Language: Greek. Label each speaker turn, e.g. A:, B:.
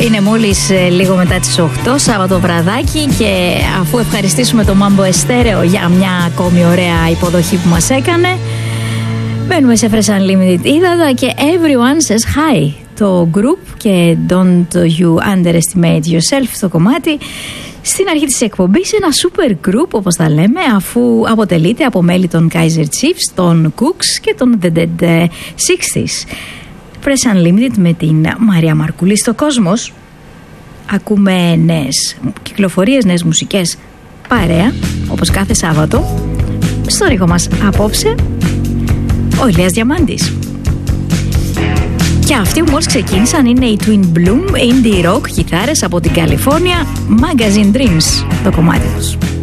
A: Είναι μόλις λίγο μετά τις 8, Σάββατο βραδάκι, και αφού ευχαριστήσουμε το Mambo Estéreo για μια ακόμη ωραία υποδοχή που μας έκανε, μπαίνουμε σε Fresh Unlimited Ύδατα και Everyone Says Hi, το group, και Don't You Underestimate Yourself στο κομμάτι. Στην αρχή της εκπομπής ένα super group, όπως τα λέμε, αφού αποτελείται από μέλη των Kaiser Chiefs, των Cooks και των The Dead 60s. Fresh Unlimited με την Μαρία Μαρκουλή στο Κόσμος. Ακούμε νέες κυκλοφορίες, νέες μουσικές παρέα, όπως κάθε Σάββατο. Στο ρίγο μας απόψε ο Ηλίας Διαμάντης. Και αυτοί που μόλις ξεκίνησαν είναι οι Twin Bloom, indie rock κιθάρες από την Καλιφόρνια, Magazine Dreams το κομμάτι τους.